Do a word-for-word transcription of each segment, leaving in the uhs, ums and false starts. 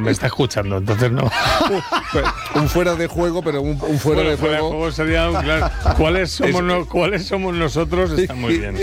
me está escuchando, entonces no. Un fuera de juego, pero un, un fuera, bueno, de, fuera juego. de juego sería, claro, ¿cuáles somos, no, ¿cuáles somos nosotros? Está muy bien.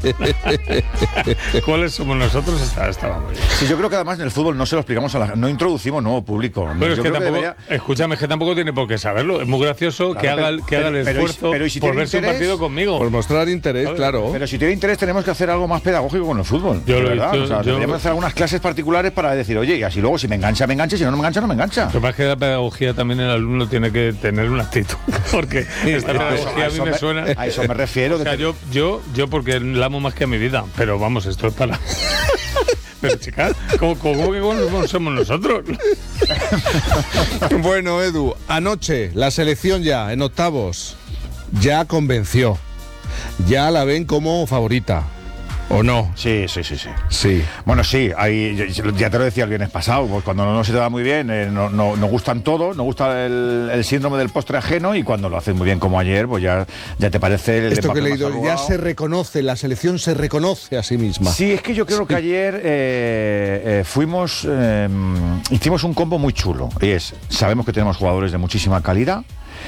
¿Cuáles somos nosotros? Está, estaba muy bien. Sí, yo creo que además en el fútbol no se lo explicamos a la no introducimos nuevo público. Pero es yo que creo tampoco, que debería... escúchame, es que tampoco tiene por qué saberlo. Es muy gracioso Claro, que haga, pero, que haga pero, el pero, esfuerzo pero, ¿y si por tiene verse un interés? partido conmigo. Por mostrar interés, ¿Sabes? claro. Pero si tiene interés tenemos que hacer algo más pedagógico con el fútbol. Yo de lo- verdad. yo- o sea, yo- deberíamos hacer algunas clases particulares para decir, oye, y así luego si me engancha, me engancha, si no, no me engancha, no me engancha. Lo que pasa es que la pedagogía también el alumno tiene que tener una actitud. Porque esta Pero a pedagogía eso- a mí eso me me- suena. a eso me refiero. O sea, de- yo, yo, yo porque la amo más que a mi vida. Pero vamos, esto es para. Pero chicas, ¿cómo, cómo que cómo somos nosotros? Bueno, Edu, anoche la selección ya en octavos ya convenció. Ya la ven como favorita. ¿O no? Sí, sí, sí, sí. Sí. Bueno, sí, hay, ya te lo decía el viernes pasado, pues cuando no, no se te va muy bien, eh, no, no, nos gustan todos, nos gusta el, el síndrome del postre ajeno, y cuando lo haces muy bien como ayer, pues ya, ya te parece el Esto que he Mbappé más leído, ya arrugado. se reconoce, la selección se reconoce a sí misma. Sí, es que yo creo que ayer eh, eh, fuimos, eh, hicimos un combo muy chulo, y es, sabemos que tenemos jugadores de muchísima calidad,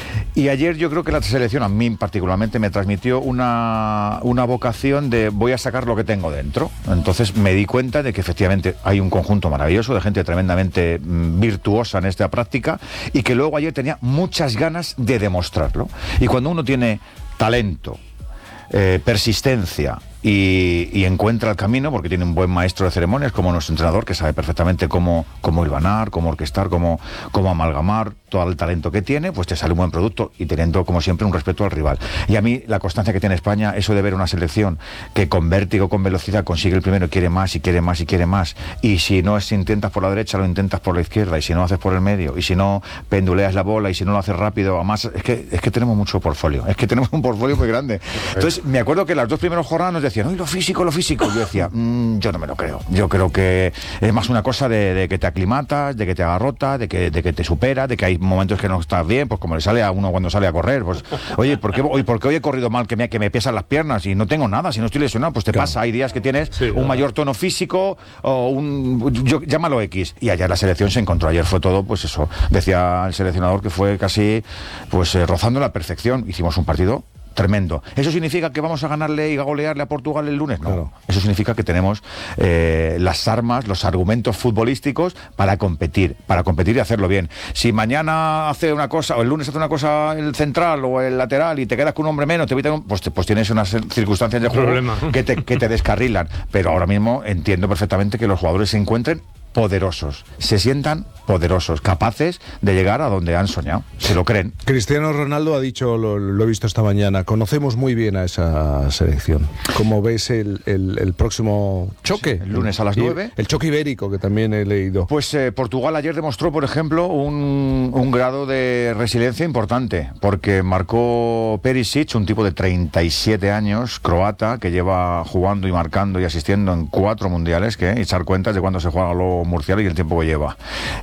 y ayer yo creo que la selección, a mí particularmente, me transmitió una, una vocación de voy a sacar lo que tengo dentro. Entonces me di cuenta de que efectivamente hay un conjunto maravilloso de gente tremendamente mm, virtuosa en esta práctica, y que luego ayer tenía muchas ganas de demostrarlo. Y cuando uno tiene talento, eh, persistencia y, y encuentra el camino, porque tiene un buen maestro de ceremonias como nuestro entrenador, que sabe perfectamente cómo, cómo hilvanar, cómo orquestar, cómo, cómo amalgamar todo el talento que tiene, pues te sale un buen producto, y teniendo como siempre un respeto al rival. Y a mí la constancia que tiene España, eso de ver una selección que con vértigo, con velocidad consigue el primero y quiere más y quiere más y quiere más, y si no es intentas por la derecha, lo intentas por la izquierda, y si no haces por el medio, y si no penduleas la bola, y si no lo haces rápido, además es que, es que tenemos mucho portfolio, es que tenemos un portfolio muy grande. Entonces me acuerdo que las dos primeras jornadas nos decían, ¡ay, lo físico, lo físico! Yo decía, mmm, yo no me lo creo. Yo creo que es más una cosa de, de que te aclimatas, de que te agarrotas, de que, de que te supera, de que hay momentos que no estás bien, pues como le sale a uno cuando sale a correr, pues, oye, ¿por qué hoy, ¿por qué hoy he corrido mal que me, que me pesan las piernas y no tengo nada, si no estoy lesionado? Pues te Claro. pasa, hay días que tienes Sí, un claro. mayor tono físico o un, yo, llámalo X, y ayer la selección se encontró, ayer fue todo, pues eso, decía el seleccionador que fue casi, pues eh, rozando la perfección. Hicimos un partido tremendo. ¿Eso significa que vamos a ganarle y a golearle a Portugal el lunes? No. Claro. Eso significa que tenemos eh, las armas, los argumentos futbolísticos para competir, para competir y hacerlo bien. Si mañana hace una cosa, o el lunes hace una cosa el central o el lateral y te quedas con un hombre menos, te evitan un- pues, te- pues tienes unas circunstancias de juego Problema. que te, que te descarrilan. Pero ahora mismo entiendo perfectamente que los jugadores se encuentren poderosos, se sientan poderosos, capaces de llegar a donde han soñado, se lo creen. Cristiano Ronaldo ha dicho, lo, lo he visto esta mañana, conocemos muy bien a esa selección. ¿Cómo ves el, el, el próximo choque? Sí, el lunes a las Y nueve. El choque ibérico, que también he leído. Pues eh, Portugal ayer demostró, por ejemplo, un, un grado de resiliencia importante, porque marcó Perisic, un tipo de treinta y siete años, croata, que lleva jugando y marcando y asistiendo en cuatro mundiales, que echar cuentas de cuándo se juega lo Murcial y el tiempo que lleva.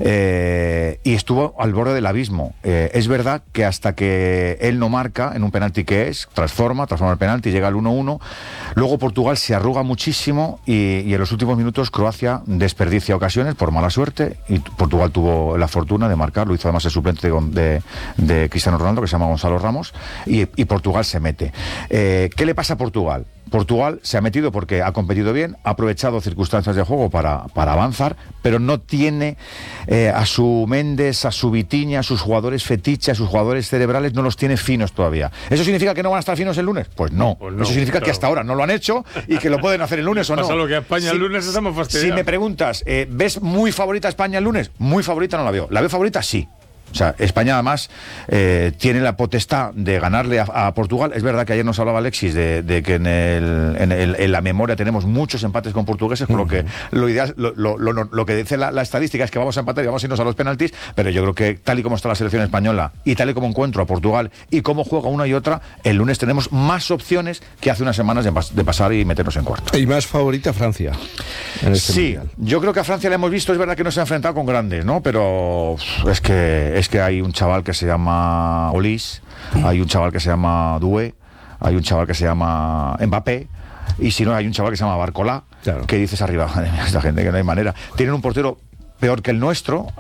Eh, y estuvo al borde del abismo. Eh, es verdad que hasta que él no marca en un penalti que es, transforma, transforma el penalti, llega al uno uno, luego Portugal se arruga muchísimo y, y en los últimos minutos Croacia desperdicia ocasiones por mala suerte, y Portugal tuvo la fortuna de marcar, lo hizo además el suplente de, de, de Cristiano Ronaldo, que se llama Gonzalo Ramos, y, y Portugal se mete. Eh, ¿Qué le pasa a Portugal? Portugal se ha metido porque ha competido bien, ha aprovechado circunstancias de juego para, para avanzar, pero no tiene eh, a su Méndez, a su Vitinha, a sus jugadores fetiche, a sus jugadores cerebrales, no los tiene finos todavía. ¿Eso significa que no van a estar finos el lunes? Pues no. Pues no, Eso significa claro. que hasta ahora no lo han hecho y que lo pueden hacer el lunes o no. Pasa lo que a España el lunes estamos fastidiados. Si me preguntas, eh, ¿ves muy favorita a España el lunes? Muy favorita no la veo. ¿La veo favorita? Sí. O sea, España además eh, tiene la potestad de ganarle a, a Portugal. Es verdad que ayer nos hablaba Alexis de, de que en, el, en, el, en la memoria tenemos muchos empates con portugueses, con lo que lo ideal, lo, lo, lo, lo que dice la, la estadística es que vamos a empatar y vamos a irnos a los penaltis, pero yo creo que tal y como está la selección española y tal y como encuentro a Portugal y cómo juega una y otra, el lunes tenemos más opciones que hace unas semanas de, pas, de pasar y meternos en cuarto. Y más favorita Francia. En este Sí, mundial. yo creo que a Francia le hemos visto, es verdad que no se ha enfrentado con grandes, ¿no? Pero es que es que hay un chaval que se llama Olis, hay un chaval que se llama Doué, hay un chaval que se llama Mbappé, y si no hay un chaval que se llama Barcolá, Claro. que dices arriba, madre mía, esta gente que no hay manera. Tienen un portero peor que el nuestro,